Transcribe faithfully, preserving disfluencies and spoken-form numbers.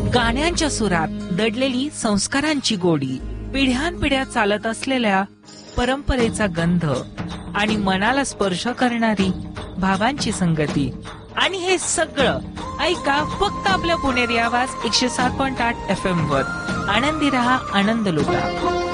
गाण्यांच्या सुरात दडलेली संस्कारांची गोडी, पिढ्यानपिढ्या चालत असलेल्या परंपरेचा गंध आणि मनाला स्पर्श करणारी भावांची संगती. आणि हे सगळं ऐका फक्त आपल्या पुणेरी आवाज एकशे सात पॉइंट आठ एफ एम वर. आनंदी रहा, आनंद लुटा.